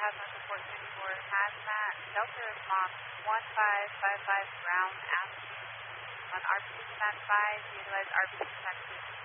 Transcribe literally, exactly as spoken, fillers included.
five North of Fort twenty-four, Hazmat, Delta Mach one five five five ground altitude on R P command five, utilize R P command two.